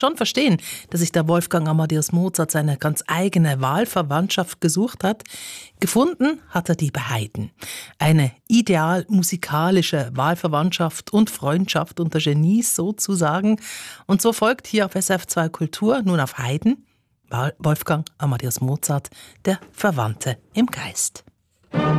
schon verstehen, dass sich der Wolfgang Amadeus Mozart seine ganz eigene Wahlverwandtschaft gesucht hat. Gefunden hat er die bei Haydn. Eine ideal musikalische Wahlverwandtschaft und Freundschaft unter Genies sozusagen. Und so folgt hier auf SRF2 Kultur nun auf Haydn Wolfgang Amadeus Mozart, der Verwandte im Geist.